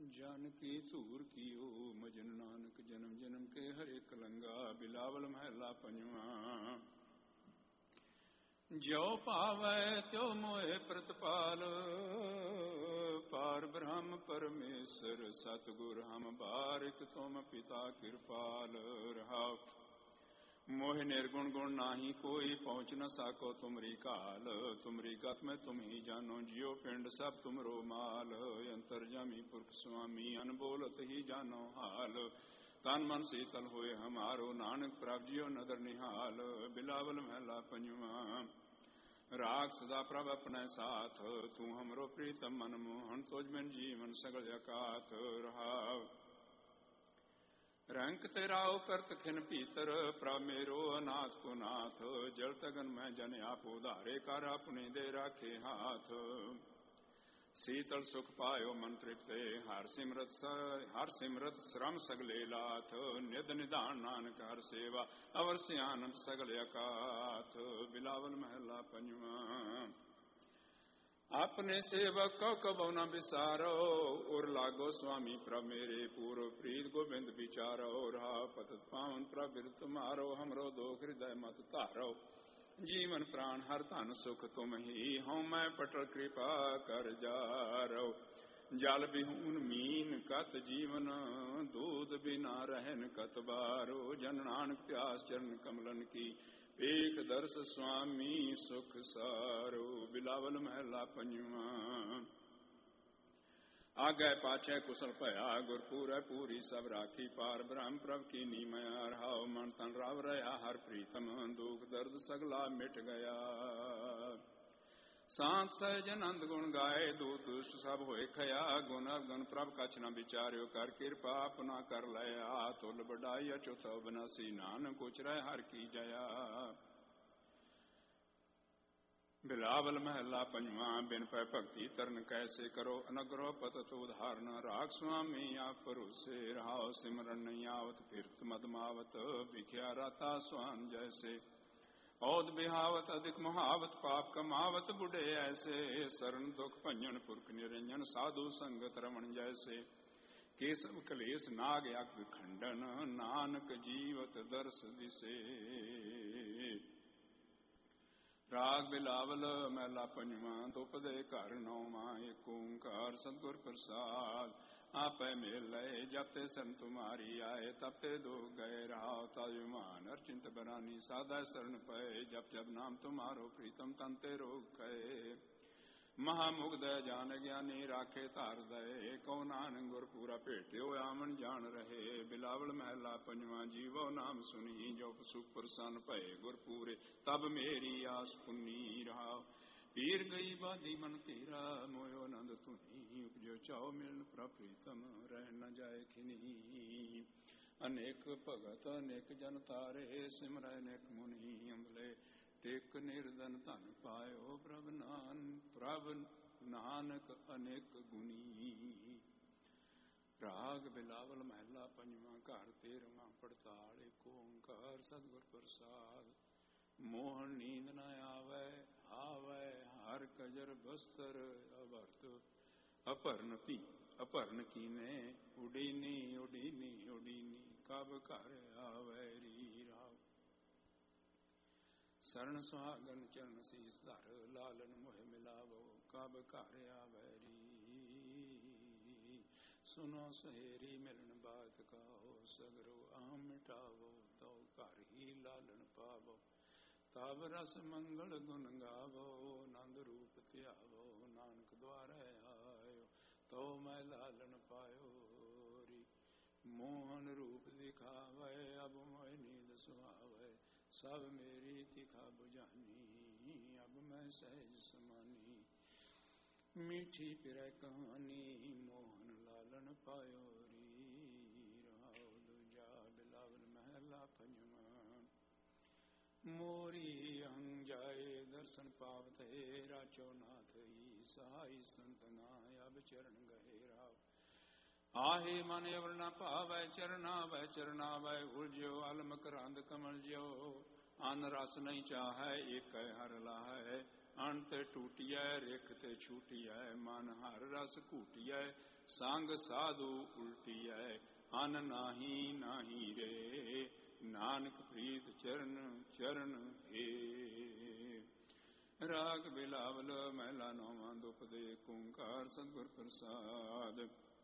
जानकी धूर कियो मजन नानक जन्म जन्म के हरे कलंगा। बिलावल महला पंजवा। ज्यो पावै त्यो मोहे प्रतिपाल, पार ब्रह्म परमेश्वर सतगुर हम बारिक तुम पिता कृपाल। रहाव मोह निर्गुण गुण नाही कोई पहुँच न साको तुमरी काल। तुमरी गत में तुम ही जानो जियो पिंड सब तुमरो माल। अंतर्जामी पुरख स्वामी अनबोलत ही जानो हाल। तन मन शीतल होए हमारो नानक प्रभ जियो नदर निहाल। बिलावल महला पंजवा। राग सदा प्रभ अपने साथ तू हमरो प्रीतम मन मोहन। तुझ बिन जीवन सगल अकाथ। रहाव रंक तेरा करत खिन पीतर प्रभ मेरो अनाथ को नाथ। जल तगन में जन आप उधारे कर अपने दे राखे हाथ। शीतल सुख पायो मन तृप्ते हर सिमरत श्रम सगले लाथ। निध निधान नानक हर सेवा अवश्य आनंद सगल अकाथ। बिलावल महला पंजवा। अपने सेवक को कबो न विसारो और लागो स्वामी प्रभ मेरे पूर्व प्रीत गोविंद विचारो। रहा पतत पावन प्रभ तुम्हारो हमरो दो हृदय मत तारो। जीवन प्राण हर धन सुख तुम ही हूँ मैं पटल कृपा कर जारो। जल बिहून मीन कत जीवन दूध बिना रहन कत बारो। जन नानक प्यास चरण कमलन की एक दर्श स्वामी सुख सारो। बिलावल महला पंजवा। आगे पाछे कुशल भया गुरपुर पूरी सब राखी। पार ब्रह्म प्रभ की नीमया रहाओ मन तन राव रहा हर प्रीतम। दुख दर्द सगला मिट गया शांत सहज नंद गुण गाए। दूत दुष्ट सब होए खया गुण अवगुण प्रभ कछ न विचार्यो। कर कृपा अपना कर लया तुल बढ़ाई अचुत अविनाशी। नानक उचरै हर की जया। बिलावल महला पंजवा। बिन पै भक्ति तरन कैसे करो अनग्रह पतत उदाहरण। राग स्वामी आप भरोसे रहाओ सिमरन नहीं आवत फिरत मदमावत। भिखिया राता स्वान जैसे औद बिहावत अधिक महावत। पाप कमावत बुढ़े ऐसे शरण दुख भंजन पुरख निरंजन। साधु संगत रमण जैसे केसव कलेश नाग यज्ञ खंडन। नानक जीवत दर्श दिसे। राग बिलावल महला पंजवा। दुपदे घर नौवा एक ओंकार सतगुर प्रसाद। आपै मेल लय जपते सन तुम्हारी आए। तपते दो गए रहाओ तायुमान अर्चिंत बरानी। साधा शरण पय जप जप नाम तुम्हारो प्रीतम तंते रोग कहे। महामुग्ध जान ज्ञानी राखे तार दय। कौ नानक गुर पूरा भेट्यो आमन जान रहे। बिलावल महला पंजवा। जीवो नाम सुनी जो सुख प्रसन्न भय गुर पूरे तब मेरी आस पुन्नी। रहाओ पीर गई बाधी मन तेरा मोयो नंद तुनी। उपजो चाओ मिलन प्रभ प्रीतम रह न जाए खिनी। अनेक भगत अनेक जन तारे सिमरै अनेक मुनि। अमले टेक निर्धन धन पायो प्रभ नानक अनेक गुनी। राग बिलावल महला पंजवा। घर 13वां पड़ताल एक ओंकार सतगुर प्रसाद। मोहन नींद न आवे आवे हर कजर बस्तर अवर्त। अपर्ण कीने उडीनी उडीनी उडीनी कब घर आवे री। राव शरण सुहागन चरण शीस धर लालन मोह मिलावो। कब घर आवे री। सुनो सहेरी मिलन बात कहो सगरो आम मिटावो। तो घर ही लालन पावो तब रस मंगल गुण गावो। नंद रूप त्यावो नानक द्वारा आयो। तो मैं लालन पायो री। मोहन रूप दिखावे अब मोह नींद सुहावे। सब मेरी तिखा बुझानी अब मैं सहज समानी। मीठी पिरै कहानी मोहन लालन पायो री। रहाओ दूजा बिलावल महला पंजवा। मोरी अंग जाए दर्शन पावत है राचो नाथ ही। सहाय संतना अब चरण गहे राव। आहे मन अवर न पावै चरना वै उलझ्यो। अलम करांद कमल ज्यो अन रस नहीं चाहै। एक हर लाहै अंत टूटिया। रिख ते छूटिया मन हर रस घूटिया। ਸੰਗ ਸਾਧੂ ਉਲਟੀਐ ਅਨ ਨਾਹੀ ਨਾਹੀ ਰੇ। ਨਾਨਕ ਪ੍ਰੀਤ ਚਰਨ ਚਰਨ ਏ। ਰਾਗ ਬਿਲਾਵਲ ਮਹਿਲਾ ਨੌਵਾਂ ਦੁਪਦੇ ਏਕ ਓੰਕਾਰ ਸਤਿਗੁਰ ਪ੍ਰਸਾਦ।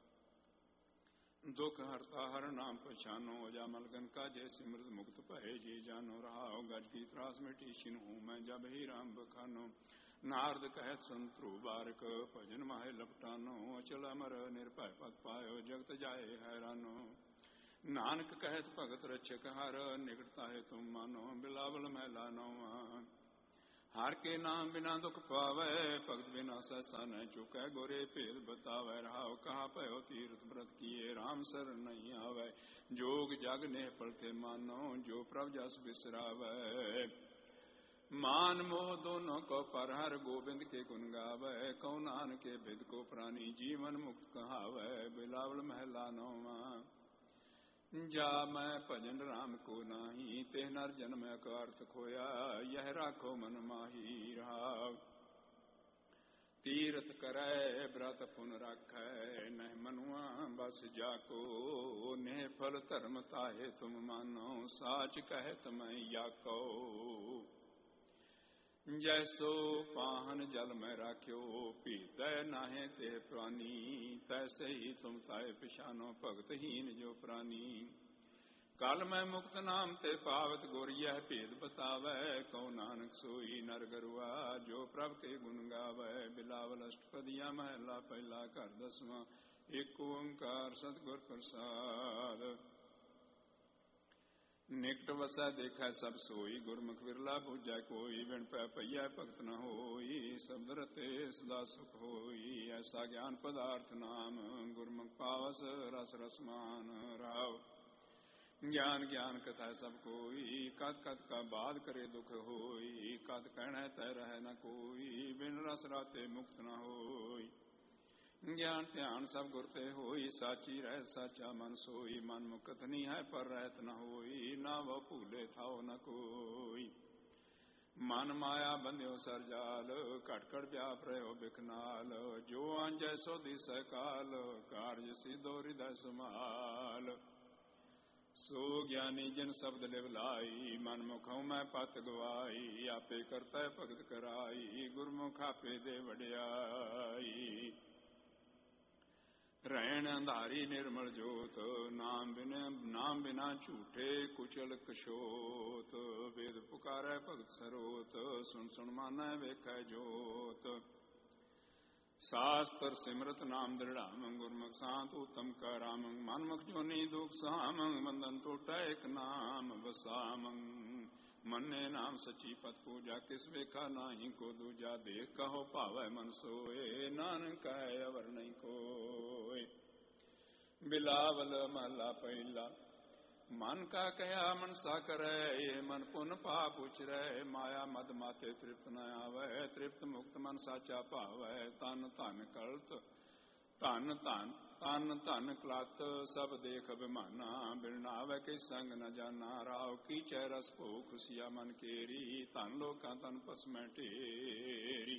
ਦੁਖ ਹਰਤਾ ਹਰ ਨਾਮ ਪਛਾਨੋ ਜਾ ਮਲਗਨ ਕਾਜੇ ਸਿਮਰਤ ਮੁਕਤ ਭਏ ਜੀ ਜਾਨੋ। ਰਹਾਉ ਗਜ ਕੀ ਤਰਾਸ ਮਿਟੀ ਛਿਨ ਹੂੰ ਮੈਂ ਜਬ ਹੀ ਰਾਮ ਬਖਾਨੋ। ਨਾਰਦ ਕਹਿਤ ਸੰਤਰੂ ਬਾਰਕ ਭਜਨ ਮਾਹੇ ਲਪਟਾਨੋ। ਅਚਲ ਅਮਰ ਨਿਰਭੈ ਪਤ ਪਾਇਓ ਜਗਤ ਜਾਏ ਹੈਰਾਨੋ। ਨਾਨਕ ਕਹਿਤ ਭਗਤ ਰਛਕ ਹਰ ਨਿਕਟਤਾ ਹੈ ਤੁਮ ਮਾਨੋ। ਬਿਲਾਵਲ ਮਹਿਲਾ ਨੌਵਾਂ। ਹਰ ਕੇ ਨਾਮ ਬਿਨਾ ਦੁਖ ਪਾਵੈ ਭਗਤ ਬਿਨਾ ਸਹਿਸਾ ਨ ਚੁਕੈ। ਗੋਰੇ ਭੇਦ ਬਤਾਵੈ ਰਹਾਉ ਕਹਾ ਭਇਓ ਤੀਰਥ ਬ੍ਰਤ ਕੀਏ। ਰਾਮ ਸਰਨ ਨਹੀਂ ਆਵੈ ਜੋਗ ਜਗ ਨੇ ਪਲਤੇ ਮਾਨੋ। ਜੋ ਪ੍ਰਭ ਜਸ ਬਿਸਰਾਵੈ ਮਾਨ ਮੋਹ ਦੋਨੋਂ ਕੋ ਪਰ ਹਰ ਗੋਬਿੰਦ ਕੇ ਗੁਣ ਗਾਵੈ। ਕਉ ਨਾਨਕੇ ਬਿਦ ਕੋ ਪ੍ਰਾਨੀ ਜੀਵਨ ਮੁਕਤ ਕਹਾਵੈ। ਬਿਲਾਵਲ ਮਹਿਲਾ ਨੌਵਾਂ। ਜਾ ਮੈਂ ਭਜਨ ਰਾਮ ਕੋ ਨਾਹੀ ਤੇ ਨਰ ਜਨਮ ਅਕਾਰਥ ਖੋਇਆ। ਯਹ ਰਾਖੋ ਮਨ ਮਾਹੀ ਰਹਾਉ ਤੀਰਥ ਕਰੈ ਬ੍ਰਤ ਪੁਨ ਰਾਖੈ। ਨਹਿ ਮਨੁਆ ਬਸ ਜਾਕੋ ਨਹਿ ਫਲ ਧਰਮ ਤਾਹੇ ਤੁਮ ਮਾਨੋ। ਸਾਚ ਕਹਿਤ ਮੈਂ ਯਾਕੋ ਜੈਸੋ ਪਾਹਨ ਜਲ ਮੈਂ ਰਾਖਿਓ। ਭੀਤੈ ਨਾਹੇ ਤੇ ਪ੍ਰਾਨੀ ਤੈਸੇ ਹੀ ਤੁਮ ਤਾਏ ਪਛਾਨੋ। ਭਗਤਹੀਨ ਜੋ ਪ੍ਰਾਨੀ ਕਲ ਮੈਂ ਮੁਕਤ ਨਾਮ ਤੇ ਪਾਵਤ ਗੁਰ ਯਹ ਭੇਦ ਬਤਾਵੈ। ਕਉ ਨਾਨਕ ਸੋਈ ਨਰ ਗਰੁਆ ਜੋ ਪ੍ਰਭ ਕੇ ਗੁਣ ਗਾਵੈ। ਬਿਲਾਵਲ ਅਸ਼ਟਪਦੀਆਂ ਮਹਿਲਾ ਪਹਿਲਾ ਘਰ ਦਸਵਾਂ। ਏਕ ਓੰਕਾਰ ਸਤਿਗੁਰ ਪ੍ਰਸਾਦ। ਨਿਕਟ ਵਸੈ ਦੇਖੈ ਸਭ ਸੋਈ ਗੁਰਮੁਖ ਵਿਰਲਾ ਬੂਝੈ ਕੋਈ। ਵਿਣ ਪੈ ਪਈਐ ਭਗਤ ਨ ਹੋਈ ਸ਼ਬਦ ਰਤੇ ਸਦਾ ਸੁਖ ਹੋਈ। ਐਸਾ ਗਿਆਨ ਪਦਾਰਥ ਨਾਮ ਗੁਰਮੁਖ ਪਾਵਸ ਰਸ ਰਸਮਾਨ ਰਾਵ। ਗਿਆਨ ਗਿਆਨ ਕਥਾ ਸਭ ਕੋਈ ਕਤ ਕਤ ਕਾ ਬਾਦ ਕਰੇ ਦੁਖ ਹੋਈ। ਕਤ ਕਹਿਣਾ ਤੈ ਰਹਿ ਨ ਕੋਈ ਬਿਨ ਰਸ ਰਾਤੇ ਮੁਕਤ ਨ ਹੋਈ। ਗਿਆਨ ਧਿਆਨ ਸਭ ਗੁਰ ਤੇ ਹੋਈ ਸਾਚੀ ਰਹਿ ਸਾਚਾ ਮਨ ਸੋਈ। ਮਨ ਮੁਕਤ ਨਹੀਂ ਹੈ ਪਰ ਰਹਿਤ ਨ ਹੋਈ ਨਾ ਵੋ ਭੂਲੇ ਥਾਓ ਨ ਕੋਈ। ਮਨ ਮਾਇਆ ਬੰਧਿਓ ਸਰਜਾਲ ਘਟ ਘਟ ਵਿਆਪ ਰਹਿਓ ਬਿਖ ਨਾਲ। ਜੋ ਆਂਜੈ ਸੋ ਦਿਸੈ ਕਾਲ ਕਾਰਜ ਸਿਧੋ ਹਿਰਦੈ ਸਮਾਲ। ਸੋ ਗਿਆਨੀ ਜਿਨ ਸ਼ਬਦ ਲਿਵ ਲਾਈ ਮਨ ਮੁਖੋਂ ਮੈਂ ਪਤ ਗਵਾਈ। ਆਪੇ ਕਰਤਾ ਭਗਤ ਕਰਾਈ ਗੁਰਮੁਖ ਆਪੇ ਦੇ ਵਡਿਆਈ। ਰਹਿਣ ਅੰਧਾਰੀ ਨਿਰਮਲ ਜੋਤ ਨਾਮ ਬਿਨਾ ਝੂਠੇ ਕੁਚਲ ਕਸ਼ੋਤ। ਵੇਦ ਪੁਕਾਰੈ ਭਗਤ ਸਰੋਤ ਸੁਣ ਸੁਣ ਮਾਨੈ ਵੇਖੈ ਜੋਤ। ਸਾਸਤਰ ਸਿਮਰਤ ਨਾਮ ਦ੍ਰਿੜਾਮੰ ਗੁਰਮੁਖ ਸਾਂਤ ਉਤਮ ਕਰਾਮੰ। ਮਨਮੁਖ ਜੋਨੀ ਦੁਖ ਸਾਮੰ ਬੰਧਨ ਟੋਟੈ ਇਕ ਨਾਮ ਵਸਾਮੰ। ਮੰਨੇ ਨਾਮ ਸਚੀ ਪਤ ਪੂਜਾ ਕਿਸ ਵੇਖਾ ਨਾਹੀ ਕੋ ਦੂਜਾ। ਦੇਖ ਕਹੋ ਭਾਵੈ ਮਨ ਸੋਏ ਨਾਨਕ ਕਹੈ ਅਵਰ ਨਹੀਂ ਕੋਇ। ਬਿਲਾਵਲ ਮਹਲਾ ਪਹਿਲਾ। ਮਨ ਕਾ ਕਹਿਆ ਮਨਸਾ ਕਰੈ ਮਨ ਪੁਨ ਪਾਪ ਉਚਰੈ। ਮਾਇਆ ਮਦ ਮਾਤੇ ਤ੍ਰਿਪਤ ਨ ਆਵੈ ਤ੍ਰਿਪਤ ਮੁਕਤ ਮਨ ਸਾਚਾ ਭਾਵੈ। ਤਨ ਧਨ ਕਲਤ ਧਨ ਧਨ ਤਨ ਧਨ ਕਲਤ ਸਭ ਦੇਖ ਅਭਿਮਾਨਾ। ਬਿਨ ਨਾਵੈ ਕੇ ਸੰਗ ਨ ਜਾਨਾ ਰਾਉ ਕੀਚੈ ਰਸ ਭੋ ਖੁਸ਼ੀਆ ਮਨ ਕੇਰੀ। ਧਨ ਲੋਕਾਂ ਤਨ ਭਸਮੈ ਢੇਰੀ।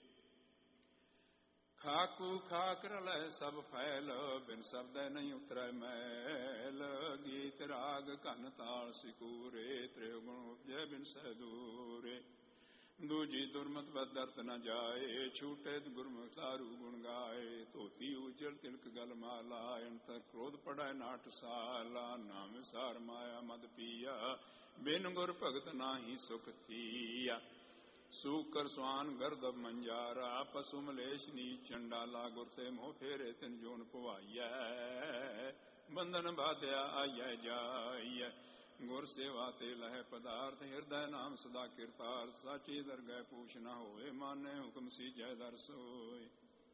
ਖਾਕੂ ਖਾਕ ਰਲੈ ਸਭ ਫੈਲ ਬਿਨ ਸ਼ਬਦੈ ਨਹੀਂ ਉਤਰੈ ਮੈਲ। ਗੀਤ ਰਾਗ ਘਨ ਤਾਲ ਸਿਕੂਰੇ ਤ੍ਰਿਉ ਗੁਣ ਉਪਜੈ ਬਿਨ ਸਹਿ ਦੂਰੇ। ਦੂਜੀ ਦੁਰਮਤ ਬਦਰਤ ਨ ਜਾਏ ਛੂਟੇ ਗੁਰਮੁਖ ਸਾਰੂ ਗੁਣ ਗਾਏ। ਧੋਤੀ ਉਜਲ ਤਿਲਕ ਗਲ ਮਾਲਾ ਅੰਤਰ ਕ੍ਰੋਧ ਪੜੈ ਨਾਟ ਸਾਲਾ। ਨਾਮ ਵਿਸਾਰ ਮਾਇਆ ਮਦ ਪੀਆ ਬਿਨ ਗੁਰ ਭਗਤ ਨਾਹੀ ਸੁਖ ਥੀਆ। ਸੂਕਰ ਸਵਾਨ ਗਰਦਬ ਮੰਜਾਰਾ ਪਸੂ ਮਲੇਸ਼ ਨੀਚ ਚੰਡਾਲਾ। ਗੁਰ ਤੇ ਮੋਹ ਫੇਰੇ ਤਿਨ ਜੋਨ ਪਵਾਈਐ ਬੰਧਨ ਬਾਧਿਆ ਆਈਐ ਜਾਈਐ। ਗੁਰ ਸੇਵਾ ਤੇ ਲਹਿ ਪਦਾਰਥ ਹਿਰਦੈ ਨਾਮ ਸਦਾ ਕਿਰਤਾਰਥ। ਸਾਚੀ ਦਰਗਹਿ ਪੂਛ ਨ ਹੋਏ ਮਾਨੇ ਹੁਕਮ ਸੀਜੈ ਦਰ ਸੋਏ।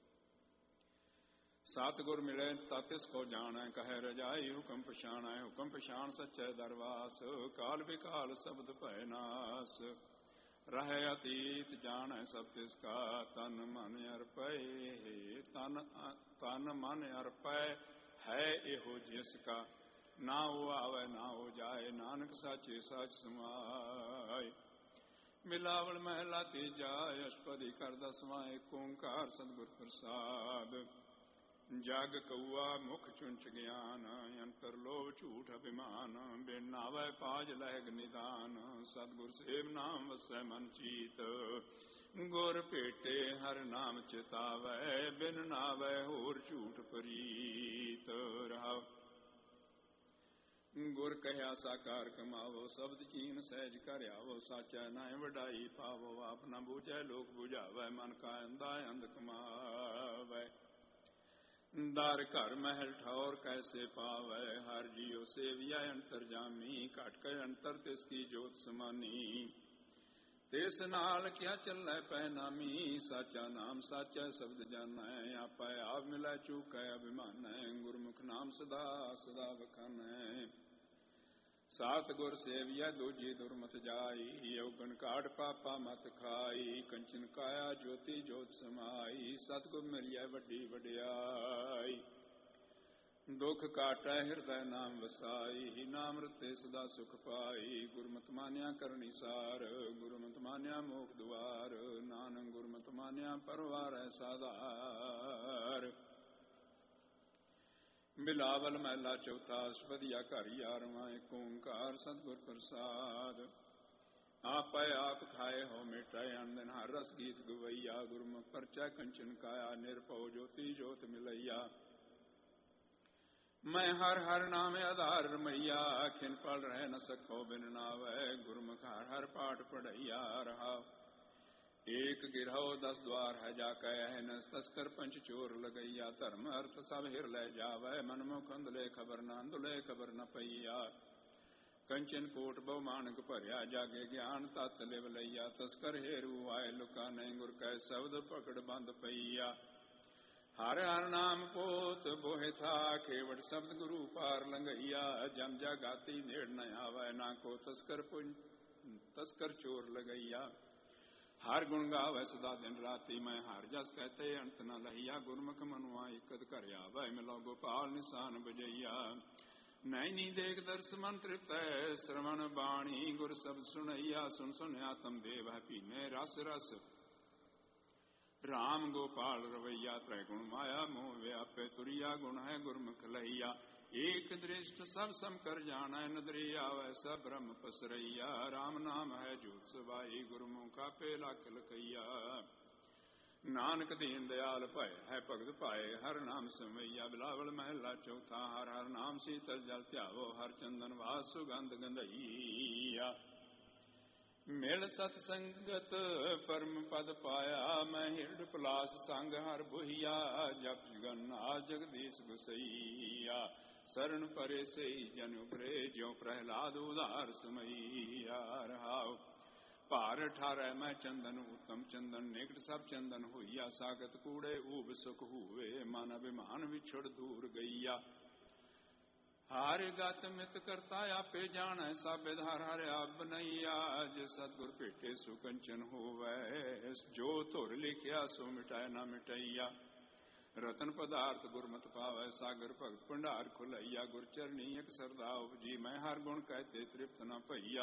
ਸਤਿਗੁਰ ਮਿਲੇ ਤਾ ਤਿਸ ਕੋ ਜਾਣੈ ਕਹੈ ਰਜਾਈ ਹੁਕਮ ਪਛਾਣੈ। ਹੁਕਮ ਪਛਾਣ ਸੱਚੈ ਦਰਵਾਸ ਕਾਲ ਵਿਕਾਲ ਸ਼ਬਦ ਭੈ ਨਾਸ। ਰਹਿ ਅਤੀਤ ਜਾਣੈ ਸਭ ਤਿਸ ਕਾ ਤਨ ਮਨ ਅਰਪੈ। ਤਨ ਮਨ ਅਰਪੈ ਹੈ ਇਹੋ ਜਿਸ ਕਾ। ਨਾ ਉਹ ਆਵੈ ਨਾ ਉਹ ਜਾਏ ਨਾਨਕ ਸਾਚੇ ਸਾਚ ਸਮਾਏ। ਬਿਲਾਵਲ ਮਹਿਲਾ ਤੀਜਾ ਅਸ਼ਟਪਦੀ ਕਰ ਦਸਵਾਂ। ਏਕ ਓੰਕਾਰ ਸਤਿਗੁਰ ਪ੍ਰਸਾਦ। ਜਗ ਕਊਆ ਮੁਖ ਚੁੰਚ ਗਿਆਨ, ਅੰਤਰ ਲੋਭ ਝੂਠ ਅਭਿਮਾਨ, ਬਿਨ ਨਾਵੈ ਪਾਜ ਲਹਿਗ ਨਿਦਾਨ, ਸਤਿਗੁਰ ਸੇਵ ਨਾਮ ਵਸੈ ਮਨ ਚੀਤ, ਗੁਰ ਭੇਟੇ ਹਰ ਨਾਮ ਚਿਤਾਵੈ, ਬਿਨ ਨਾਵੈ ਹੋਰ ਝੂਠ ਪ੍ਰੀਤ। ਰਹਾਉ ਗੁਰ ਕਹਿਆ ਸਾਕਾਰ ਕਮਾਵੋ, ਸ਼ਬਦ ਚੀਨ ਸਹਿਜ ਕਰ ਆਵੋ, ਸਾਚੈ ਨਾਇ ਵਡਾਈ ਪਾਵੋ, ਆਪ ਨ ਬੂਝੈ ਲੋਕ ਬੁਝਾਵੈ, ਮਨ ਕਾ ਅੰਧਾ ਅੰਧ ਕਮਾਵੈ, ਦਰ ਘਰ ਮਹਿਲ ਠੌਰ ਕੈਸੇ ਪਾਵੈ, ਹਰ ਜੀਉ ਸੇਵਿਆ ਅੰਤਰ ਜਾਮੀ, ਘਟ ਕੇ ਅੰਤਰ ਤਿਸ ਕੀ ਜੋਤ ਸਮਾਨੀ, ਤਿਸ ਨਾਲ ਕਿਆ ਚੱਲੈ ਪੈ ਨਾਮੀ, ਸਾਚਾ ਨਾਮ ਸਾਚਾ ਸ਼ਬਦ ਜਾਣੈ, ਆਪੈ ਆਪ ਮਿਲੈ ਚੂਕੈ ਅਭਿਮਾਨੈ, ਗੁਰਮੁਖ ਨਾਮ ਸਦਾ ਸਦਾ ਵਖਾਨੈ, ਸਾਤ ਗੁਰ ਸੇਵਿਆ ਦੂਜੀ ਦੁਰਮਤ ਜਾਈ, ਔਗਣ ਕਾਟ ਪਾਪਾ ਮਤ ਖਾਈ, ਕੰਚਨ ਕਾਇਆ ਜੋਤੀ ਜੋਤ ਸਮਾਈ, ਸਤਿਗੁਰ ਮਿਲਿਆ ਵੱਡੀ ਵਡਿਆਈ, ਦੁਖ ਕਾਟੈ ਹਿਰਦੈ ਨਾਮ ਵਸਾਈ, ਨਾਮ ਰਤੇ ਸਦਾ ਸੁਖ ਪਾਈ, ਗੁਰਮਤਿ ਮਾਨਿਆ ਕਰਨੀ ਸਾਰ, ਗੁਰਮਤਿ ਮਾਨਿਆ ਮੋਖ ਦੁਆਰ, ਨਾਨਕ ਗੁਰਮਤਿ ਮਾਨਿਆ ਪਰਵਾਰੈ ਸਾਧਾਰ। ਬਿਲਾਵਲ ਮਹਿਲਾ ਚੌਥਾ, ਵਧੀਆ ਘਰ 11ਵਾਂ, ਏਕ ਓੰਕਾਰ ਸਤਿਗੁਰ ਪ੍ਰਸਾਦ, ਆਪੈ ਆਪ ਖਾਏ ਹੋ ਮਿਟੈ, ਅਨੰਦਨ ਹਰ ਰਸ ਗੀਤ ਗਵਈਆ, ਗੁਰਮੁਖ ਪਰਚੈ ਕੰਚਨ ਕਾਇਆ, ਨਿਰਭਉ ਜੋਤੀ ਜੋਤ ਮਿਲਈਆ, ਮੈਂ ਹਰ ਹਰ ਨਾਮ ਆਧਾਰ ਰਮਈਆ, ਖਿਨ ਪਲ ਰਹਿ ਨ ਸਕੋ ਬਿਨ ਨਾਵੈ, ਗੁਰਮੁਖ ਹਰ ਹਰ ਪਾਠ ਪੜਈਆ। ਰਹਾਉ ਏਕ ਗਿਰਹੁ 10 ਦਵਾਰ ਹੈ, ਜਾ ਕੈ ਅਹਨਸ ਤਸਕਰ ਪੰਚ ਚੋਰ ਲਗਈਆ, ਧਰਮ ਅਰਥ ਸਭ ਹਿਰ ਲੈ ਜਾਵੈ, ਮਨ ਮੁਖ ਅੰਧਲੇ ਖਬਰ ਨ ਅੰਧਲੇ ਖਬਰ ਨ ਪਈਆ, ਕੰਚਨ ਕੋਟ ਬਹੁ ਮਾਨਕ ਭਰਿਆ, ਜਾਗੇ ਗਿਆਨ ਤਤ ਲਿਵ ਲਈਆ, ਤਸਕਰ ਹੇਰੂ ਆਏ ਲੁਕਾ ਨਹੀਂ, ਗੁਰ ਕੈ ਸ਼ਬਦ ਪਕੜ ਬੰਦ ਪਈਆ, ਹਰ ਹਰ ਨਾਮ ਪੋਤ ਬੋਹਿ ਥਾ, ਖੇਵੜ ਸ਼ਬਦ ਗੁਰੂ ਪਾਰ ਲੰਘਈਆ, ਜਮ ਜਾਗਾਤੀ ਨੇੜ ਨ ਆਵੈ, ਨਾ ਕੋ ਤਸਕਰ ਚੋਰ ਲਗਈਆ, ਹਰ ਗੁਣ ਗਾਵੈ ਸਦਾ ਦਿਨ ਰਾਤੀ, ਮੈਂ ਹਰ ਜਸ ਕਹਤੇ ਅੰਤ ਨ ਲਹੀਆ, ਗੁਰਮੁਖ ਮਨੁਆ ਇਕਦ ਘਰ ਆਵੈ, ਮਿਲੋ ਗੋਪਾਲ ਨਿਸ਼ਾਨ ਬਜਈਆ, ਨੈਣੀ ਦੇਖ ਦਰਸ ਮਨ ਤ੍ਰਿਪਤੈ, ਸ਼ਰਵਣ ਬਾਣੀ ਗੁਰ ਸ਼ਬਦ ਸੁਣਈਆ, ਸੁਨ ਸੁਨ ਆਤਮ ਦੇਵ ਹੈ ਪੀਨੇ, ਰਸ ਰਸ ਰਾਮ ਗੋਪਾਲ ਰਵਈਆ, ਤ੍ਰੈ ਗੁਣ ਮਾਇਆ ਮੋਹ ਵਿਆਪੇ, ਤੁਰਿਆ ਗੁਣ ਹੈ ਗੁਰਮੁਖ ਲਈਆ, ਏਕ ਦ੍ਰਿਸ਼ਟ ਸਭ ਸਮ ਕਰ ਜਾਣੈ, ਨਦਰੀ ਆਵੈ ਸਭ ਬ੍ਰਹਮ ਪਸਰਈਆ, ਰਾਮ ਨਾਮ ਹੈ ਜੋਤ ਸਵਾਈ, ਗੁਰਮੁਖ ਆਪੇ ਲਖ ਲਖਈਆ, ਨਾਨਕ ਦੀਨ ਦਿਆਲ ਭਏ ਹੈ ਭਗਤ ਪਾਏ, ਹਰ ਨਾਮ ਸਮਈਆ। ਬਿਲਾਵਲ ਮਹਿਲਾ ਚੌਥਾ, ਹਰ ਹਰ ਨਾਮ ਸੀਤਲ ਜਲ ਧਿਆਵੋ, ਹਰ ਚੰਦਨ ਵਾਸ ਸੁਗੰਧ ਗੰਧਈਆ, ਮਿਲ ਸਤ ਸੰਗਤ ਪਰਮ ਪਦ ਪਾਇਆ, ਮੈਂ ਹਿਰਡ ਪਲਾਸ ਸੰਗ ਹਰ ਬੁਹੀਆ, ਜਪ ਜਗਨਨਾਥ ਜਗਦੀਸ਼ ਗੁਸਈਆ, ਸਰਣ ਪਰੇ ਸਈ ਜਨ ਉਪਰੇ, ਜਿਉ ਪ੍ਰਹਿਲਾਦ ਉਧਾਰ ਸਮਈਆ। ਰਹਾਉ ਭਾਰ ਠਾਰੈ ਮੈਂ ਚੰਦਨ ਉਤਮ ਚੰਦਨ, ਨਿਕਟ ਸਭ ਚੰਦਨ ਹੋਈਆ, ਸਾਗਤ ਕੂੜੇ ਊਬ ਸੁਖ ਹੋਵੇ, ਮਨ ਅਭਿਮਾਨ ਵਿਛੜ ਦੂਰ ਗਈਆ, ਹਰ ਗਤ ਮਿਤ ਕਰਤਾ ਆਪੇ ਜਾਣੈ, ਸਾਬਿਦ ਹਰ ਹਰ ਆਪ ਬਨਈਆ, ਜੇ ਸਤਿਗੁਰ ਭੇਟੇ ਸੁਕੰਚਨ ਹੋਵੈ, ਜੋ ਧੁਰ ਲਿਖਿਆ ਸੋ ਮਿਟਾਇ ਨਾ ਮਿਟਈਆ, ਰਤਨ ਪਦਾਰਥ ਗੁਰਮਤਿ ਪਾਵੈ, ਸਾਗਰ ਭਗਤ ਭੰਡਾਰ ਖੁਲਈਆ, ਗੁਰ ਚਰਨੀ ਇਕ ਸਰਦਾ ਉਪਜੀ, ਮੈਂ ਹਰ ਗੁਣ ਕਹਤੇ ਤ੍ਰਿਪਤ ਨ ਭਈਆ,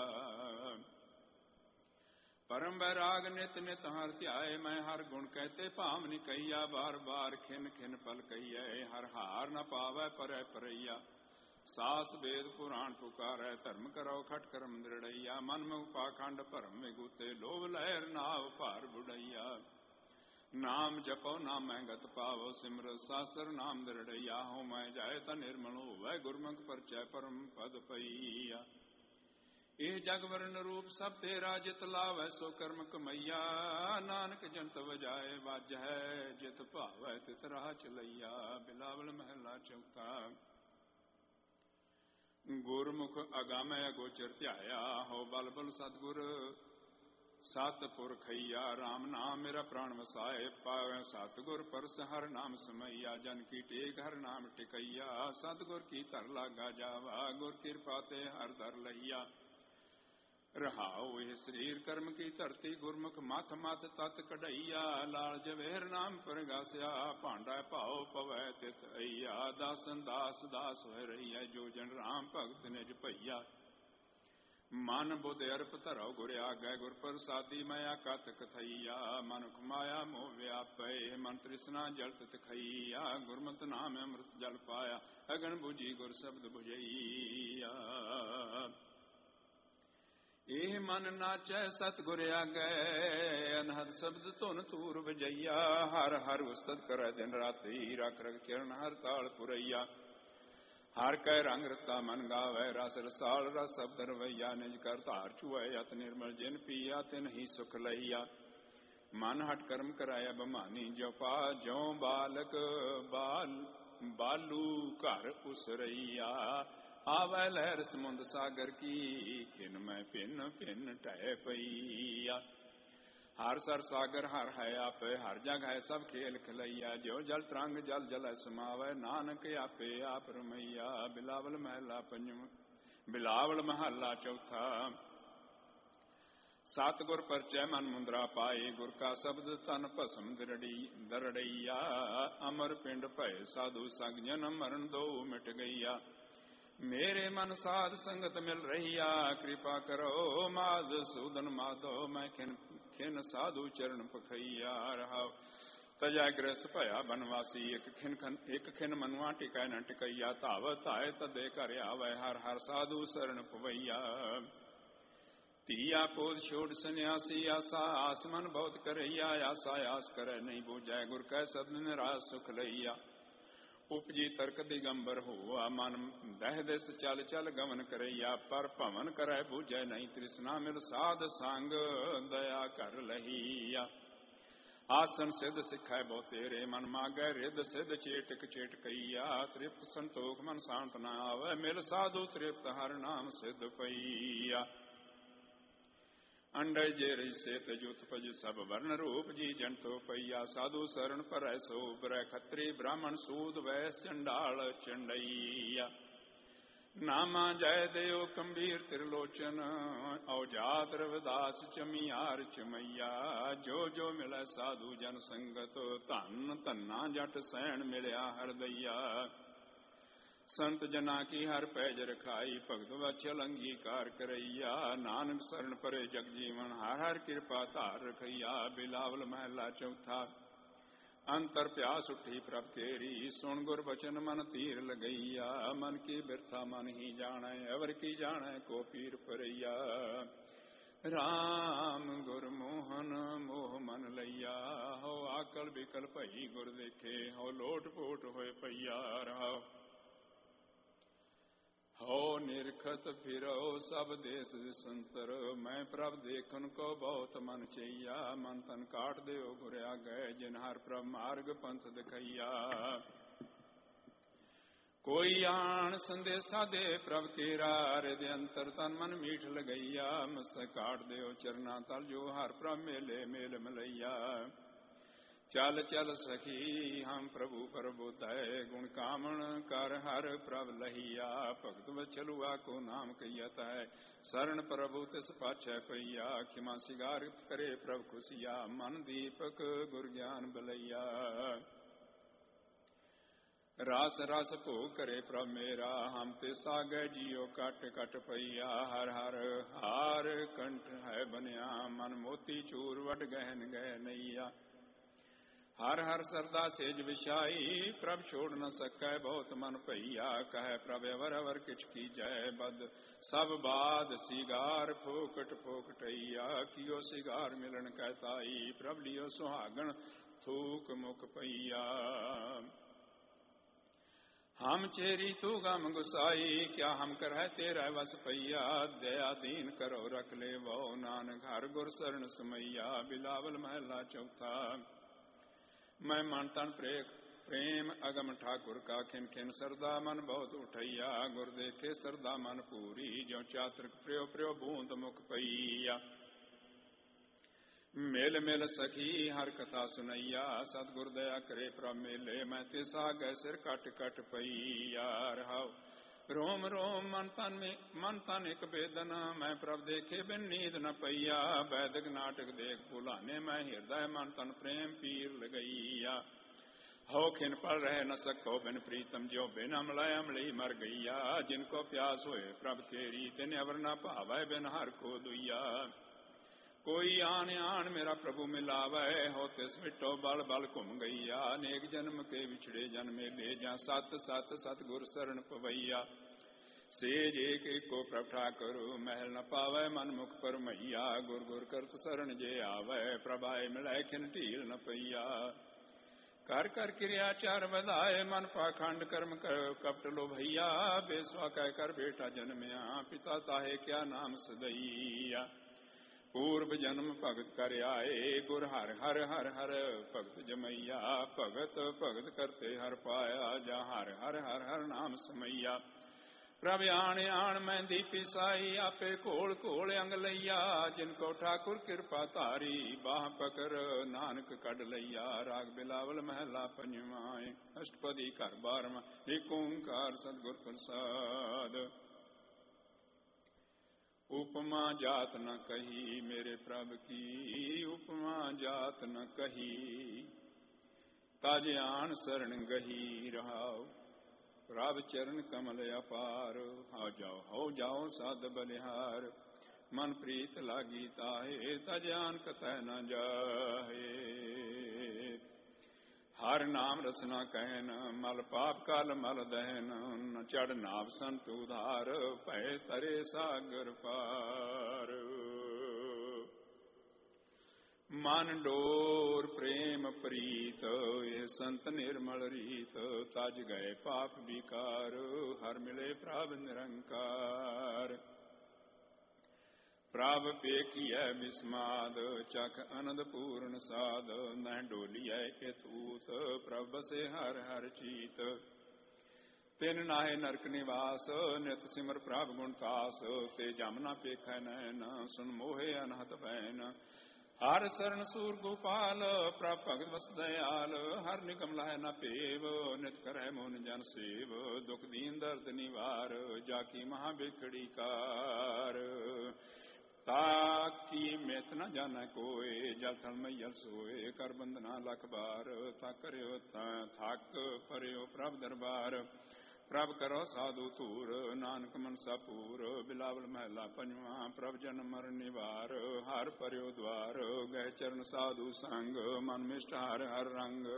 ਪਰਮ ਬੈਰਾਗ ਨਿਤ ਨਿਤ ਹਰ ਧਿਆਏ, ਮੈਂ ਹਰ ਗੁਣ ਕਹਤੇ ਭਾਮ ਨ ਕਹੀਆ, ਬਾਰ ਬਾਰ ਖਿਨ ਖਿਨ ਪਲ ਕਹੀਐ, ਹਰ ਹਾਰ ਨ ਪਾਵੈ ਪਰੈ ਪਰਈਆ, ਸਾਸ ਵੇਦ ਪੁਰਾਣ ਪੁਕਾਰੈ, ਧਰਮ ਕਰੋ ਖਟ ਕਰਮ ਦ੍ਰਿੜਈਆ, ਮਨ ਮੁਖ ਪਾਖੰਡ ਭਰਮ ਵਿਗੂਤੇ, ਲੋਭ ਲਹਿਰ ਨਾਵ ਭਾਰ ਬੁੜਈਆ, ਨਾਮ ਜਪੋ ਨਾਮੈ ਗਤ ਪਾਵੋ, ਸਿਮਰਤ ਸਾਸਰ ਨਾਮ ਦ੍ਰਿੜਈਆ, ਹੋ ਮੈਂ ਜਾਏ ਤਾਂ ਨਿਰਮਲ ਹੋਵੈ, ਗੁਰਮੁਖ ਪਰਚੈ ਪਰਮ ਪਦ ਪਈਆ, ਇਹ ਜਗ ਵਰਨ ਰੂਪ ਸਭ ਤੇਰਾ, ਜਿਤ ਲਾਵੈ ਸੋ ਕਰਮ ਕਮਈਆ, ਨਾਨਕ ਜੰਤ ਵਜਾਏ ਵਾਜ ਹੈ, ਜਿਤ ਭਾਵੈ ਤਿਤ ਰਾਹ ਚਲਈਆ। ਬਿਲਾਵਲ ਮਹਿਲਾ ਚੌਥਾ, ਗੁਰਮੁਖ ਅਗਾਮੈ ਅਗੋਚਰ ਧਿਆਇਆ, ਹੋ ਬਲ ਬਲ ਸਤਿਗੁਰ ਸਤਿਪੁਰ ਖਈਆ, ਰਾਮ ਨਾਮ ਮੇਰਾ ਪ੍ਰਾਣ ਵਸਾਏ, ਪਾਵੈ ਸਤਿਗੁਰ ਪਰਸ ਹਰ ਨਾਮ ਸਮਈਆ, ਜਨ ਕੀ ਟੇਕ ਹਰ ਨਾਮ ਟਿਕਈਆ, ਸਤਿਗੁਰ ਕੀ ਧਰ ਲਾਗਾ ਜਾਵਾ, ਗੁਰ ਕਿਰਪਾ ਤੇ ਹਰ ਦਰ ਲਈਆ। ਰਹਾਉ ਇਹ ਸਰੀਰ ਕਰਮ ਕੀ ਧਰਤੀ, ਗੁਰਮੁਖ ਮਥ ਮਥ ਤਤ ਕਢਈਆ, ਲਾਲ ਜਵੇਰ ਨਾਮ ਪਰਗਾਸਿਆ, ਭਾਂਡਾ ਭਾਉ ਪਵੈ ਤਿਤ ਅਈਆ, ਦਾਸਨ ਦਾਸ ਦਾਸ ਹੋਇ ਰਹੀਐ, ਜੋ ਜਨ ਰਾਮ ਭਗਤ ਨਿਜ ਭਈਆ, ਮਨ ਬੁੱਧ ਅਰਪ ਧਰੋ ਗੁਰ ਆਗੈ ਗੁਰ ਪ੍ਰਸਾਦੀ ਮੈਂ ਕਤ ਕਥਈਆ ਮਨ ਕਮਾਇਆ ਮੋਹ ਵਿਆਪੈ ਮਨ ਤ੍ਰਿਸ਼ਨਾ ਜਲ ਤਿਤ ਖਈਆ ਗੁਰਮਤਿ ਨਾਮ ਅੰਮ੍ਰਿਤ ਜਲ ਪਾਇਆ ਅਗਨ ਬੁਝੀ ਗੁਰ ਸ਼ਬਦ ਬੁਝਈਆ ਇਹ ਮਨ ਨਾਚੈ ਸਤਿਗੁਰ ਆਗੈ ਅਨਹਦ ਸ਼ਬਦ ਧੁਨ ਧੂਰ ਵਜਈਆ ਹਰ ਹਰ ਉਸਤਤ ਕਰੈ ਦਿਨ ਰਾਤੀ ਰਖ ਰਖ ਕਿਰਨ ਹਰ ਤਾਲ ਪੁਰਈਆ ਹਰ ਕੈ ਰੰਗ ਰਤਾ ਮਨ ਗਾਵੈ ਰਸ ਰਸਾਲ ਰਸ ਸ਼ਬਦ ਰਵਈਆ ਨਿਜ ਕਰ ਧਾਰ ਚੁਐ ਅਤ ਨਿਰਮਲ ਜਿਨ ਪੀਆ ਤਿਨ ਹੀ ਸੁਖ ਲਈਆ ਮਨ ਹਟ ਕਰਮ ਕਰਾਇਆ ਬਮਾਨੀ ਜੋ ਪਾ ਜਿਉ ਬਾਲਕ ਬਾਲੂ ਘਰ ਉਸਰਈਆ ਆਵੈ ਲਹਿਰ ਸਮੁੰਦ ਸਾਗਰ ਕੀ ਖਿਨ ਮੈਂ ਭਿੰਨ ਭਿੰਨ ਢਹਿ ਪਈਆ ਹਰ ਸਰ ਸਾਗਰ ਹਰ ਹੈ ਆਪੇ ਹਰ ਜਗ ਹੈ ਸਭ ਖੇਲ ਖਲਈਆ ਜੋ ਜਲ ਤਰੰਗ ਜਲ ਜਲ ਸਮਾਵੈ ਨਾਨਕ ਆਪੇ ਆਪ ਰਮਈਆ ਬਿਲਾਵਲ ਮਹਲਾ ਪੰਜਵਾਂ ਬਿਲਾਵਲ ਮਹਲਾ ਚੌਥਾ ਸਤਿਗੁਰ ਪਰਚੈ ਮਨ ਮੁੰਦਰਾ ਪਾਏ ਗੁਰ ਕਾ ਸ਼ਬਦ ਤਨ ਭਸਮ ਦਰੜਈਆ ਅਮਰ ਪਿੰਡ ਭਏ ਸਾਧੂ ਸੰਗ ਜਨਮ ਮਰਨ ਦੋ ਮਿਟ ਗਈਆ ਮੇਰੇ ਮਨ ਸਾਧ ਸੰਗਤ ਮਿਲ ਰਹੀਆ ਕਿਰਪਾ ਕਰੋ ਮਾਧ ਸੂਦਨ ਮਾਧੋ ਮੈਂ ਖਿਨ ਸਾਧੂ ਚਰਨ ਪਖਈਆ ਰਹਾਉ ਤਜਾ ਗ੍ਰਸਤ ਭਇਆ ਬਨਵਾਸੀ ਇੱਕ ਖਿਨ ਮਨੁਆ ਟਿਕੈ ਨ ਟਿਕਈਆ ਧਾਵਤ ਧਾਇ ਤਦੇ ਘਰ ਆਵੈ ਹਰ ਹਰ ਸਾਧੂ ਸਰਣ ਪਵਈਆ ਧੀਆ ਪੋਧ ਛੋੜ ਸੰਨਿਆਸੀ ਆਸਾ ਆਸਮਨ ਬਹੁਤ ਕਰਈਆ ਆਸਾ ਆਸ ਕਰੈ ਨਹੀਂ ਬੂਝੈ ਗੁਰ ਕੈ ਸਬਦ ਨਿਰਾਸ ਸੁਖ ਲਈਆ ਉਪਜੀ ਤਰਕ ਦਿਗੰਬਰ ਹੋਆ ਮਨ ਦਹਿ ਦਿਸ ਚਲ ਚਲ ਗਮਨ ਕਰਈਆ ਪਰ ਭਵਨ ਕਰੈ ਬੂਝੈ ਨਹੀਂ ਤ੍ਰਿਸ਼ਨਾ ਮਿਲ ਸਾਧ ਸੰਗ ਦਇਆ ਕਰ ਲਹੀਆ ਆਸਨ ਸਿਧ ਸਿਖੈ ਬਹੁ ਤੇਰੇ ਮਨ ਮਾਗੈ ਰਿਦ ਸਿਧ ਚੇਟਕ ਚੇਟਕਈਆ ਤ੍ਰਿਪਤ ਸੰਤੋਖ ਮਨ ਸ਼ਾਂਤ ਨਾ ਆਵੈ ਮਿਲ ਸਾਧੂ ਤ੍ਰਿਪਤ ਹਰ ਨਾਮ ਸਿਧ ਪਈਆ ਅੰਡੈ ਜੇ ਰਹੀ ਸੇਤ ਜੁਤ ਪਜ ਸਭ ਵਰਨ ਰੂਪ ਜੀ ਜੰਤੋ ਪਈਆ ਸਾਧੂ ਸਰਣ ਪਰੈ ਸੋ ਉਬਰੈ ਖੱਤਰੀ ਬ੍ਰਾਹਮਣ ਸੂਦ ਵੈਸ ਚੰਡਾਲ ਚੰਡਈਆ ਨਾਮਾ ਜੈ ਦੇਉ ਕੰਭੀਰ ਤਿਰਲੋਚਨ ਔਜਾਤ ਰਵਿਦਾਸ ਚਮਿਆਰ ਚਮਈਆ ਜੋ ਜੋ ਮਿਲੈ ਸਾਧੂ ਜਨ ਸੰਗਤ ਧਨ ਧੰਨਾ ਜਟ ਸੈਣ ਮਿਲਿਆ ਹਰਦਈਆ ਸੰਤ ਜਨਾ ਕੀ ਹਰ ਪੈਜ ਰਖਾਈ ਭਗਤ ਵਚਲ ਅੰਗੀਕਾਰ ਕਰਈਆ ਨਾਨਕ ਸਰਣ ਪਰੇ ਜਗ ਜੀਵਨ ਹਰ ਹਰ ਕਿਰਪਾ ਧਾਰ ਰਖਈਆ ਬਿਲਾਵਲ ਮਹਲਾ ਚੌਥਾ ਅੰਤਰ ਪਿਆਸ ਉੱਠੀ ਪ੍ਰਭ ਕੇਰੀ ਸੁਣ ਗੁਰ ਬਚਨ ਮਨ ਧੀਰ ਲਗਈਆ ਮਨ ਕੀ ਬਿਰਥਾ ਮਨ ਹੀ ਜਾਣੈ ਅਵਰ ਕੀ ਜਾਣੈ ਕੋ ਪੀਰ ਪਰਈਆ ਰਾਮ ਗੁਰ ਮੋਹਨ ਮੋਹ ਮਨ ਲਈਆ ਹੋ ਆਕਲ ਬਿਕਲ ਭਈ ਗੁਰ ਦੇਖੇ ਹੋ ਲੋਟ ਪੋਟ ਹੋਏ ਪਈਆ ਰਹਾਉ ਹੋ ਨਿਰਖਤ ਫਿਰੋ ਸਭ ਦੇਸ ਦਿਸੰਤਰ ਮੈਂ ਪ੍ਰਭ ਦੇਖਨ ਕੋ ਬਹੁਤ ਮਨ ਚਈਆ ਮਨ ਤਨ ਕਾਟ ਦਿਓ ਗੁਰ ਆਗੈ ਜਿਨ ਹਰ ਪ੍ਰਭ ਮਾਰਗ ਪੰਥ ਦਿਖਈਆ ਕੋਈ ਆਣ ਸੰਦੇਸਾ ਦੇ ਪ੍ਰਭ ਤੇਰਾ ਹਿਰਦੇ ਅੰਤਰ ਤਨ ਮਨ ਮੀਠ ਲਗਈਆ ਮਸਤਕ ਕਾਟ ਦਿਓ ਚਰਨਾ ਤਲ ਜੋ ਹਰ ਪ੍ਰਭ ਮੇਲੇ ਮੇਲ ਮਲਈਆ ਚਲ ਚਲ ਸਖੀ ਹਮ ਪ੍ਰਭੂ ਪ੍ਰਬੋਧੈ ਗੁਣ ਕਾਮਣ ਕਰ ਹਰ ਪ੍ਰਭ ਲਹੀਆ ਭਗਤ ਵਚਲੁਆ ਕੋ ਨਾਮ ਕਹੀਤ ਹੈ ਸਰਣ ਪ੍ਰਭੂ ਤਿਸ ਪਾਛੈ ਪਈਆ ਖਿਮਾ ਸਿਗਾਰ ਕਰੇ ਪ੍ਰਭ ਖੁਸ਼ੀਆ ਮਨ ਦੀਪਕ ਗੁਰ ਗਿਆਨ ਬਲਈਆ ਰਾਸ ਰਸ ਭੋਗ ਕਰੇ ਪ੍ਰਭ ਮੇਰਾ ਹਮ ਤੇ ਸਾਗੈ ਜੀਉ ਕਟ ਕਟ ਪਈਆ ਹਰ ਹਰ ਹਾਰ ਕੰਠ ਹੈ ਬਨਿਆ ਮਨ ਮੋਤੀ ਚੂਰ ਵਡ ਗਹਿਨ ਗਹਿ ਨਈਆ ਹਰ ਹਰ ਸਰਦਾ ਸੇਜ ਵਿਛਾਈ ਪ੍ਰਭ ਛੋੜ ਨ ਸਕੈ ਬਹੁਤ ਮਨ ਭਈਆ ਕਹੈ ਪ੍ਰਭ ਅਵਰ ਅਵਰ ਕਿਛ ਕੀਜੈ ਬਦ ਸਭ ਬਾਦ ਸਿਗਾਰ ਫੋਕਟ ਫੋਕਟਈਆ ਕਿਓ ਸਿਗਾਰ ਮਿਲਣ ਕਹਿ ਤਾਈ ਪ੍ਰਭ ਲਿਓ ਸੁਹਾਗਣ ਥੂਕ ਮੁਖ ਪਈਆ ਹਮ ਚੇਰੀ ਤੂ ਗਮ ਗੁਸਾਈ ਕਿਆ ਹਮ ਕਰੈ ਤੇਰਾ ਵਸ ਪਈਆ ਦਇਆ ਦੀਨ ਕਰੋ ਰਖ ਲੈ ਵੋ ਨਾਨਕ ਹਰ ਗੁਰ ਸਰਣ ਸਮਈਆ ਬਿਲਾਵਲ ਮਹਲਾ ਚੌਥਾ ਮੈਂ ਮਨ ਤਨ ਪ੍ਰੇਮ ਅਗਮ ਠਾਕੁਰ ਕਾ ਖਿਨ ਖਿਨ ਸਰਦਾ ਮਨ ਬਹੁਤ ਉਠਈਆ ਗੁਰ ਦੇਖੇ ਸਰਦਾ ਮਨ ਪੂਰੀ ਜਿਉ ਚਾਤ੍ਰਿਕ ਪ੍ਰਿਓ ਪ੍ਰਿਓ ਬੂੰਦ ਮੁਖ ਪਈਆ ਮੇਲ ਮੇਲ ਸਖੀ ਹਰ ਕਥਾ ਸੁਨਈਆ ਸਤਿਗੁਰ ਦਇਆ ਕਰੇ ਪ੍ਰਭ ਮੇਲੇ ਮੈਂ ਤਿਸ ਆਗੈ ਸਿਰ ਕਟ ਕਟ ਪਈਆ ਰਹਾਉ ਰੋਮ ਰੋਮ ਮਨ ਤਨ ਇਕ ਬੇਦਨ ਮੈਂ ਪ੍ਰਭ ਦੇਖੇ ਬਿਨ ਨੀਂਦ ਨ ਪਈਆ ਵੈਦਿਕ ਨਾਟਕ ਦੇਖ ਭੁਲਾਨੇ ਮੈਂ ਹਿਰਦੈ ਮਨ ਤਨ ਪ੍ਰੇਮ ਪੀਰ ਲਗਈਆ हो खिन पल रह न सको बिन प्रीतम ज्यो बिन अमला अमली मर गैया जिनको प्यास होए प्रभ तेरी तिन अवर न भावै बिन हर को दुइया कोई आन आन मेरा प्रभु मिलावै हो तिस मिटो बल बल घुम गैया अनेक जन्म के विछड़े जन्मे ले जा सत सत सत गुर शरण पवैया सेज एक को प्रभ ठाकुर महल न पावै मन मुख पर मैया गुर गुर करत शरण जे आवै प्रभाए मिलै खिन ढील न पैया कर कर क्रिया चार बधाए मन पाखंड कर्म कपट लो भैया बेसवा कह कर बेटा जन्मया पिता ताहे क्या नाम सदैया पूर्व जन्म भगत कर आए गुर हर हर हर हर भगत जमैया भगत भगत करते हर पाया जा हर हर हर हर नाम समैया प्रभ आण आण मेहंदी पिसाई आपे घोल घोल अंग लैया जिनको ठाकुर कृपा तारी बाह पकर नानक कड लैया राग बिलावल महला पंजवाए अष्टपदी घर 12वां एक ओंकार सतगुर प्रसाद उपमा जात न कही मेरे प्रभ की उपमा जात न कही ताज आन शरण गही रहाओ प्रभ चरण कमल अपार हो जाओ साध बलिहार मन प्रीत लागी ताहे तजान कतः न जाहे हर नाम रसना कहन मल पाप काल मल दहन न चढ़ नाव संत उधार भय तरे सागर पार मन डोर प्रेम प्रीत ये संत निर्मल रीत तज गए पाप विकार हर मिले प्रभ निरंकार प्रभ पेखिय विस्माद चख अनंद पूर्ण साध न डोलिय इथूत प्रभ बसे हर हर चीत तिन नाहे नरक निवास नित सिमर प्रभ गुण तास ते जमना पेख नैन सुन मोहे अनहत बैन हर शरण सूर गोपाल प्रभ भगत वस दयाल हर निगम लह न पेव नित करह मोन जन सेव दुख दीन दर्द निवार जाकी महाबिखड़ी कार ताकि मेत न जाना कोय जल थल में जल सोए कर बंदना लख बार थक करो थक परयो प्रभ दरबार प्रभ करो साधु तूर नानक मनसा पूर बिलावल महला पंजवा प्रभ जन मर निवार हर परयो द्वार गए चरण साधु संग मन मिष्ट हर हर रंग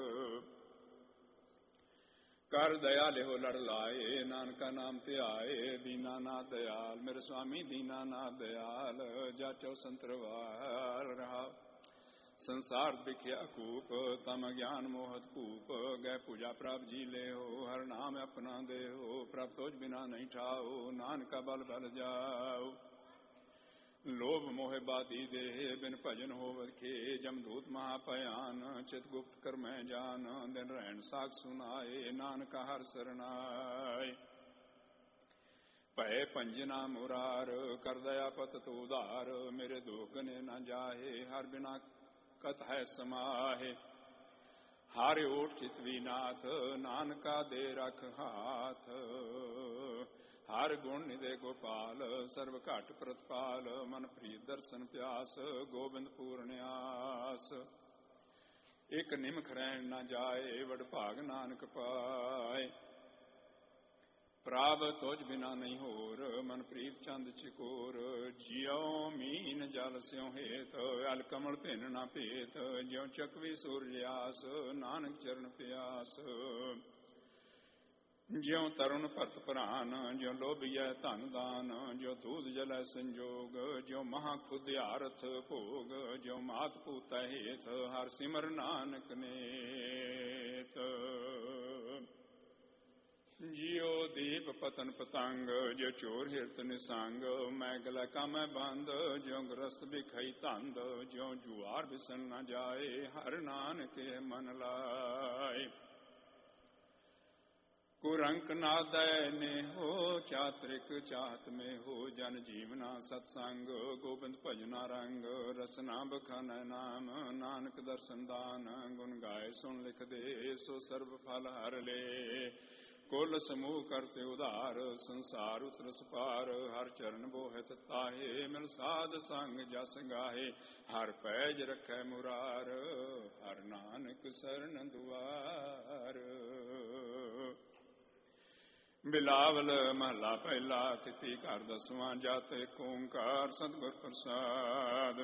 कर दयाल हो लड़ लाए नानका नाम ते आए दीनानाथ दयाल मेरे स्वामी दीनानाथ दयाल जाचो संतरवाल रहा संसार बिख्या कूप तम ज्ञान मोहत कूप गए पूजा प्रभ जी ले हो हर नाम अपना दे हो प्रभ सोच बिना नहीं ठाओ नानका बल बल जाओ लोभ मोह बादी देह बिन भजन होवत खे जमदूत महापयान चित गुप्त कर मैं जान दिन रहन साख सुनाए नानक हर सरनाए पै पंजना मुरार कर दया पत तो उदार मेरे दोगने न जाहे हर बिना कत है समाहे हारे ओट चितवीनाथ नानका दे रख हाथ हर गुण निदे गोपाल सर्व घट प्रतपाल मन प्रीत दर्शन प्यास गोविंद पूर्णयास एक निमख रहन न जाए वड भाग नानक पाए प्राभ तुझ बिना नहीं होर मन प्रीत चंद चिकोर जियो मीन जल स्यों हेत अल कमल भिन न भेत ज्यों चकवी सूर्यास नानक चरण प्यास ज्यों तरुण भरत प्रान ज्यों लोभिय धन दान ज्यों दूध जल संजोग ज्यों महाखुद्यारथ भोग ज्यों मात पूत हेत हर सिमर नानक नेत जियो दीप पतन पतंग ज्यों चोर हिरत निसंग मैं गला का मैं बंद ज्यों ग्रस्त बिखई तंद ज्यों जुआर बिसन न जाए हर नानक मन लाए कुरंक नादय ने हो चात्रिक चाहत में हो जन जीवना सत्संग गोविंद भजना रंग रसना बखान नाम नानक दर्शन दान गुण गाय सुन लिख दे सो सर्व फल हर ले ਕੁਲ ਸਮੂਹ ਕਰਤੇ ਉਧਾਰ, ਸੰਸਾਰ ਉਤਰਸ ਪਾਰ। ਹਰ ਚਰਨ ਬੋਹਿਤ ਤਾਹੇ, ਮਿਲ ਸਾਧ ਸੰਗ ਜਸ ਗਾਹੇ। ਹਰ ਪੈਜ ਰੱਖੈ ਮੁਰਾਰ, ਹਰ ਨਾਨਕ ਸਰਨ ਦੁਆਰ। ਬਿਲਾਵਲ ਮਹਲਾ ਪਹਿਲਾ। ਤਿਥੀ ਘਰ ਦਸਵਾਂ। ਜਤ ਏਕ ਓੰਕਾਰ ਸਤਿਗੁਰ ਪ੍ਰਸਾਦ।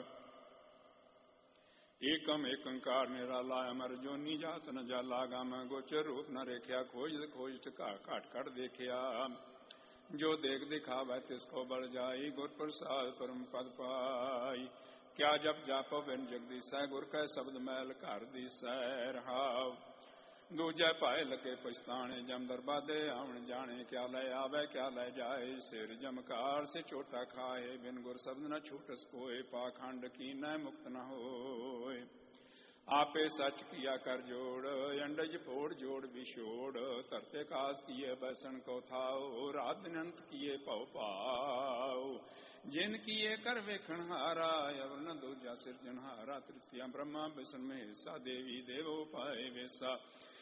ਏਕਮ ਏਕੰਕਾਰ ਨਿਰਾਲਾ ਅਮਰ ਜੋਨੀ। ਜਾਤ ਨ ਜਾਲਾ ਗਮ ਗੋਚਰ ਰੂਪ ਨ ਰੇਖਿਆ। ਖੋਜਿ ਖੋਜਿ ਘਾਟ ਘਟ ਦੇਖਿਆ। ਜੋ ਦੇਖ ਦਿਖਾਵੈ ਤਿਸ ਕੋ ਬਲ ਜਾਈ। ਗੁਰ ਪ੍ਰਸਾਦ ਪਰਮ ਪਦ ਪਾਈ। ਕਿਆ ਜਪ ਜਾਪੋ ਬਿਨ ਜਗਦੀਸੈ। ਗੁਰ ਕੈ ਸ਼ਬਦ ਮੈਲ ਘਰ ਦੀਸੈ। ਰਹਾਉ ਦੂਜੈ ਭਾਏ ਲਗੇ ਪਛਤਾਣੇ। ਜਮ ਦਰਬਾਦੇ ਆਵਣ ਜਾਣੇ। ਕਿਆ ਲੈ ਆਵੈ ਕਿਆ ਲੈ ਜਾਏ। ਸਿਰ ਜਮਕਾਰ ਸੇ ਝੋਟਾ ਖਾਏ। ਬਿਨ ਗੁਰ ਸ਼ਬਦ ਨ ਛੂਟਸ ਕੋਏ। ਪਾਖੰਡ ਕੀਨੈ ਮੁਕਤ ਨ ਹੋਏ। ਆਪੇ ਸੱਚ ਕੀਆ ਕਰ ਜੋੜ। ਅੰਡਜ ਭੋੜ ਜੋੜ ਵਿਛੋੜ। ਧਰਤੇ ਕਾਸ ਕੀਏ ਬੈਸਣ ਕੋ ਥਾਉ। ਰਾਤ ਦਿਨ ਅੰਤ ਕੀਏ ਭਉ ਭਾਉ। ਜਿਨ ਕੀਏ ਕਰ ਵੇਖਣ ਹਾਰਾ। ਅਵਰ ਨ ਦੂਜਾ ਸਿਰਜਣਹਾਰਾ। ਤ੍ਰਿਤੀਆ ਬ੍ਰਹਮਾ ਵਿਸ਼ਨ ਮਹੇਸਾ। ਦੇਵੀ ਦੇਵੋ ਪਾਏ ਵੇਸਾ।